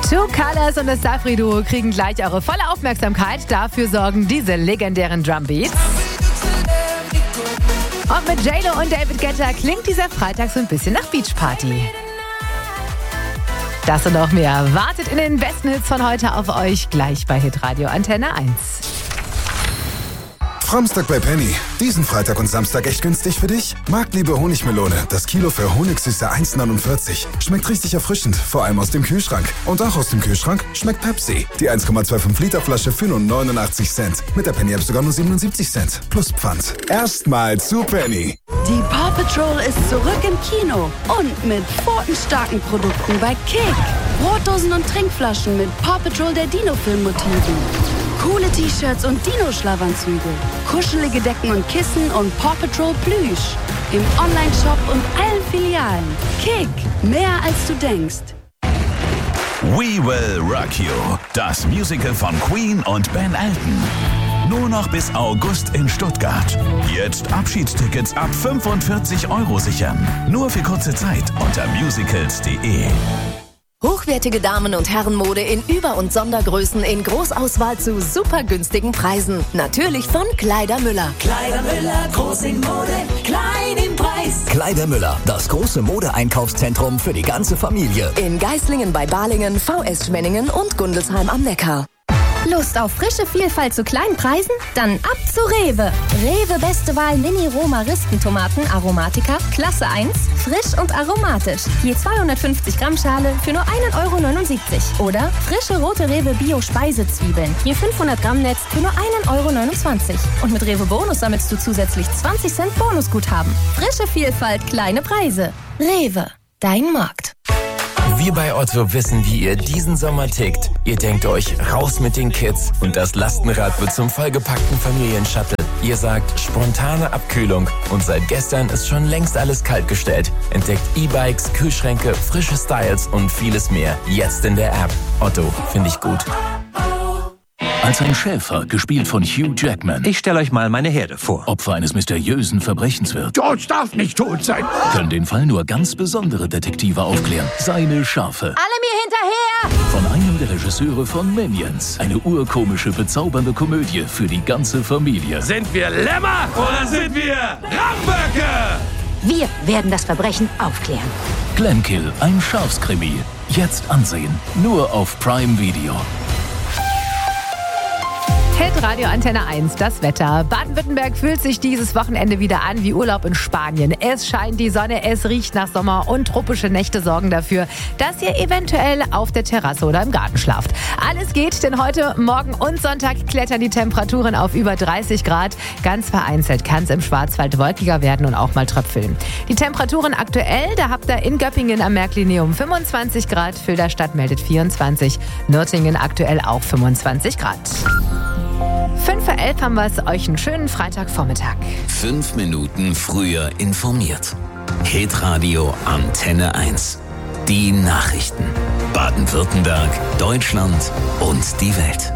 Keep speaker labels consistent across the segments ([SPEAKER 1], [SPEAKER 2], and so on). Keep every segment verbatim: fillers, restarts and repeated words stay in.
[SPEAKER 1] Two Colors und das Safri-Duo kriegen gleich eure volle Aufmerksamkeit. Dafür sorgen diese legendären Drumbeats. Und mit J-Lo und David Guetta klingt dieser Freitag so ein bisschen nach Beachparty. Das und noch mehr wartet in den besten Hits von heute auf euch gleich bei Hitradio Antenne eins.
[SPEAKER 2] Samstag bei Penny. Diesen Freitag und Samstag echt günstig für dich? Marktliebe Honigmelone. Das Kilo für Honigsüße eins neunundvierzig. Schmeckt richtig erfrischend, vor allem aus dem Kühlschrank. Und auch aus dem Kühlschrank schmeckt Pepsi. Die eins Komma fünfundzwanzig Liter Flasche für nur neunundachtzig Cent. Mit der Penny-App sogar nur siebenundsiebzig Cent. Plus Pfand. Erstmal zu Penny.
[SPEAKER 3] Die Paw Patrol ist zurück im Kino. Und mit pfotenstarken Produkten bei Kick. Brotdosen und Trinkflaschen mit Paw Patrol der Dino-Film-Motiven. Coole T-Shirts und Dino-Schlafanzüge. Kuschelige Decken und Kissen und Paw Patrol Plüsch. Im Online-Shop und allen Filialen. Kick. Mehr als du denkst.
[SPEAKER 4] We Will Rock You. Das Musical von Queen und Ben Elton. Nur noch bis August in Stuttgart. Jetzt Abschiedstickets ab fünfundvierzig Euro sichern. Nur für kurze Zeit unter musicals punkt de.
[SPEAKER 5] Hochwertige Damen- und Herrenmode in Über- und Sondergrößen in Großauswahl zu super günstigen Preisen. Natürlich von Kleidermüller.
[SPEAKER 6] Kleidermüller, groß in Mode, klein im Preis.
[SPEAKER 7] Kleidermüller, das große Modeeinkaufszentrum für die ganze Familie.
[SPEAKER 5] In Geislingen bei Balingen, V S Schwenningen und Gundelsheim am Neckar.
[SPEAKER 8] Lust auf frische Vielfalt zu kleinen Preisen? Dann ab zu Rewe. Rewe beste Wahl Mini-Roma-Ristentomaten Aromatica, Klasse eins, frisch und aromatisch. Je zweihundertfünfzig Gramm Schale für nur ein Euro neunundsiebzig. Oder frische rote Rewe Bio-Speisezwiebeln. Je fünfhundert Gramm Netz für nur ein Euro neunundzwanzig. Und mit Rewe Bonus sammelst du zusätzlich zwanzig Cent Bonusguthaben. Frische Vielfalt, kleine Preise. Rewe, dein Markt.
[SPEAKER 9] Wir bei Otto wissen, wie ihr diesen Sommer tickt. Ihr denkt euch, raus mit den Kids und das Lastenrad wird zum vollgepackten Familienshuttle. Ihr sagt, spontane Abkühlung und seit gestern ist schon längst alles kaltgestellt. Entdeckt E-Bikes, Kühlschränke, frische Styles und vieles mehr. Jetzt in der App. Otto, finde ich gut.
[SPEAKER 10] Als ein Schäfer, gespielt von Hugh Jackman.
[SPEAKER 11] Ich stelle euch mal meine Herde vor.
[SPEAKER 10] Opfer eines mysteriösen Verbrechens wird.
[SPEAKER 12] George darf nicht tot sein.
[SPEAKER 10] Können den Fall nur ganz besondere Detektive aufklären. Seine Schafe.
[SPEAKER 8] Alle mir hinterher!
[SPEAKER 10] Von einem der Regisseure von Minions. Eine urkomische, bezaubernde Komödie für die ganze Familie.
[SPEAKER 12] Sind wir Lämmer oder sind wir Ramböcke?
[SPEAKER 13] Wir werden das Verbrechen aufklären.
[SPEAKER 10] Glenkill, ein Schafskrimi. Jetzt ansehen. Nur auf Prime Video.
[SPEAKER 1] Hitradio Antenne eins, das Wetter. Baden-Württemberg fühlt sich dieses Wochenende wieder an wie Urlaub in Spanien. Es scheint die Sonne, es riecht nach Sommer und tropische Nächte sorgen dafür, dass ihr eventuell auf der Terrasse oder im Garten schlaft. Alles geht, denn heute, morgen und Sonntag klettern die Temperaturen auf über dreißig Grad. Ganz vereinzelt kann es im Schwarzwald wolkiger werden und auch mal tröpfeln. Die Temperaturen aktuell, da habt ihr in Göppingen am Märklineum fünfundzwanzig Grad, Filderstadt meldet vierundzwanzig, Nürtingen aktuell auch fünfundzwanzig Grad. fünf vor elf haben wir es, euch einen schönen Freitagvormittag.
[SPEAKER 14] Fünf Minuten früher informiert. Hitradio Antenne eins. Die Nachrichten. Baden-Württemberg, Deutschland und die Welt.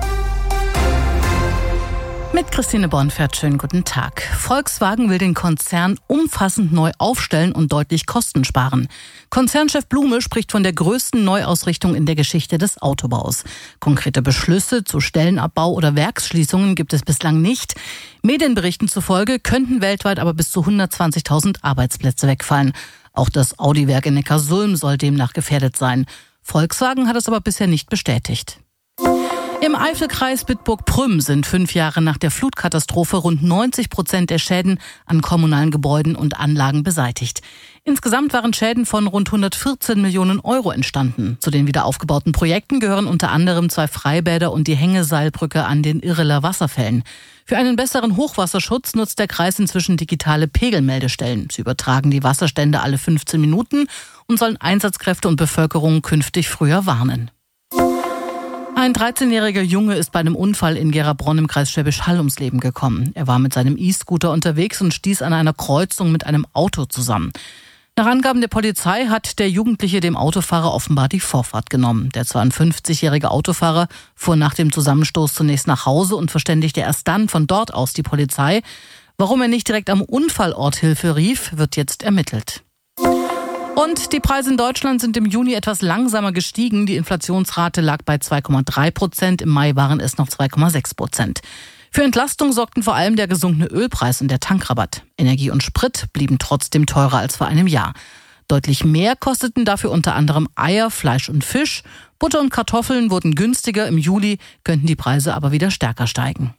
[SPEAKER 15] Mit Christine Bornfert, schönen guten Tag. Volkswagen will den Konzern umfassend neu aufstellen und deutlich Kosten sparen. Konzernchef Blume spricht von der größten Neuausrichtung in der Geschichte des Autobaus. Konkrete Beschlüsse zu Stellenabbau oder Werksschließungen gibt es bislang nicht. Medienberichten zufolge könnten weltweit aber bis zu hundertzwanzigtausend Arbeitsplätze wegfallen. Auch das Audi-Werk in Neckarsulm soll demnach gefährdet sein. Volkswagen hat es aber bisher nicht bestätigt. Im Eifelkreis Bitburg-Prüm sind fünf Jahre nach der Flutkatastrophe rund neunzig Prozent der Schäden an kommunalen Gebäuden und Anlagen beseitigt. Insgesamt waren Schäden von rund hundertvierzehn Millionen Euro entstanden. Zu den wiederaufgebauten Projekten gehören unter anderem zwei Freibäder und die Hängeseilbrücke an den Irreler Wasserfällen. Für einen besseren Hochwasserschutz nutzt der Kreis inzwischen digitale Pegelmeldestellen. Sie übertragen die Wasserstände alle fünfzehn Minuten und sollen Einsatzkräfte und Bevölkerung künftig früher warnen. Ein dreizehnjähriger Junge ist bei einem Unfall in Gerabronn im Kreis Schwäbisch Hall ums Leben gekommen. Er war mit seinem E-Scooter unterwegs und stieß an einer Kreuzung mit einem Auto zusammen. Nach Angaben der Polizei hat der Jugendliche dem Autofahrer offenbar die Vorfahrt genommen. Der zweiundfünfzigjährige Autofahrer fuhr nach dem Zusammenstoß zunächst nach Hause und verständigte erst dann von dort aus die Polizei. Warum er nicht direkt am Unfallort Hilfe rief, wird jetzt ermittelt. Und die Preise in Deutschland sind im Juni etwas langsamer gestiegen. Die Inflationsrate lag bei zwei Komma drei Prozent. Im Mai waren es noch zwei Komma sechs Prozent. Für Entlastung sorgten vor allem der gesunkene Ölpreis und der Tankrabatt. Energie und Sprit blieben trotzdem teurer als vor einem Jahr. Deutlich mehr kosteten dafür unter anderem Eier, Fleisch und Fisch. Butter und Kartoffeln wurden günstiger. Im Juli könnten die Preise aber wieder stärker steigen.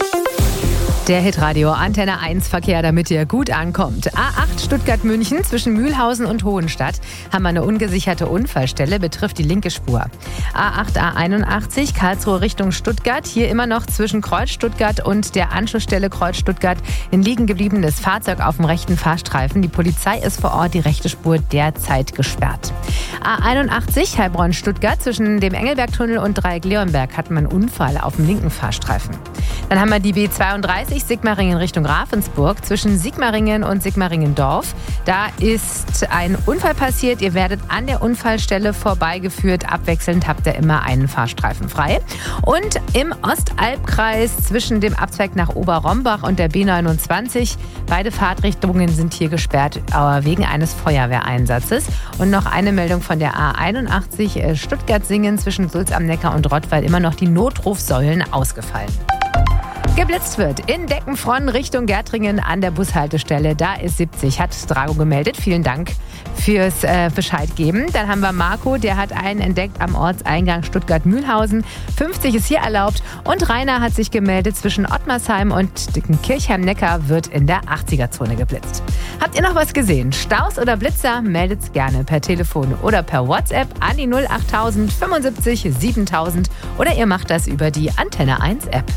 [SPEAKER 1] Der Hitradio Antenne eins Verkehr, damit ihr gut ankommt. A acht Stuttgart-München zwischen Mühlhausen und Hohenstadt haben wir eine ungesicherte Unfallstelle, betrifft die linke Spur. A acht A einundachtzig Karlsruhe Richtung Stuttgart, hier immer noch zwischen Kreuz Stuttgart und der Anschlussstelle Kreuz Stuttgart ein liegen gebliebenes Fahrzeug auf dem rechten Fahrstreifen. Die Polizei ist vor Ort, die rechte Spur derzeit gesperrt. A einundachtzig Heilbronn-Stuttgart zwischen dem Engelbergtunnel und Dreieck Leonberg hat man einen Unfall auf dem linken Fahrstreifen. Dann haben wir die B zweiunddreißig Sigmaringen Richtung Ravensburg zwischen Sigmaringen und Sigmaringendorf. Da ist ein Unfall passiert. Ihr werdet an der Unfallstelle vorbeigeführt. Abwechselnd habt ihr immer einen Fahrstreifen frei. Und im Ostalbkreis zwischen dem Abzweig nach Oberrombach und der B neunundzwanzig. Beide Fahrtrichtungen sind hier gesperrt wegen eines Feuerwehreinsatzes. Und noch eine Meldung von der A einundachtzig Stuttgart-Singen zwischen Sulz am Neckar und Rottweil. Immer noch die Notrufsäulen ausgefallen. Geblitzt wird in Deckenfronn Richtung Gärtringen an der Bushaltestelle. Da ist siebzig, hat Drago gemeldet. Vielen Dank fürs äh, Bescheid geben. Dann haben wir Marco, der hat einen entdeckt am Ortseingang Stuttgart-Mühlhausen. fünfzig ist hier erlaubt. Und Rainer hat sich gemeldet, zwischen Ottmarsheim und Kirchheim-Neckar wird in der achtziger-Zone geblitzt. Habt ihr noch was gesehen? Staus oder Blitzer? Meldet's gerne per Telefon oder per WhatsApp an die null achttausend fünfundsiebzig siebentausend oder ihr macht das über die Antenne eins App.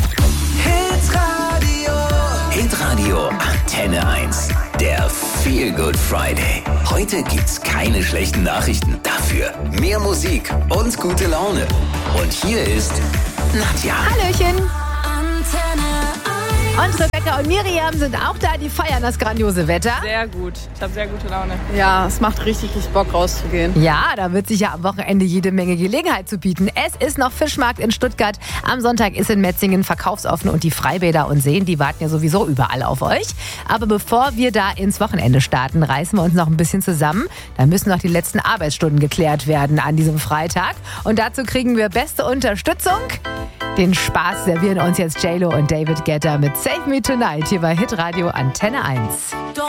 [SPEAKER 14] Hitradio. Hitradio Antenne eins. Der Feel Good Friday. Heute gibt's keine schlechten Nachrichten. Dafür mehr Musik und gute Laune. Und hier ist Nadja.
[SPEAKER 1] Hallöchen.
[SPEAKER 6] Antenne
[SPEAKER 1] Und Rebecca und Miriam sind auch da, die feiern das grandiose Wetter.
[SPEAKER 11] Sehr gut, ich habe sehr gute Laune. Ja, es macht richtig, richtig Bock rauszugehen.
[SPEAKER 1] Ja, da wird sich ja am Wochenende jede Menge Gelegenheit zu bieten. Es ist noch Fischmarkt in Stuttgart. Am Sonntag ist in Metzingen verkaufsoffen und die Freibäder und Seen, die warten ja sowieso überall auf euch. Aber bevor wir da ins Wochenende starten, reißen wir uns noch ein bisschen zusammen. Da müssen noch die letzten Arbeitsstunden geklärt werden an diesem Freitag. Und dazu kriegen wir beste Unterstützung. Den Spaß servieren uns jetzt J-Lo und David Guetta mit Save Me Tonight hier bei Hitradio Antenne eins.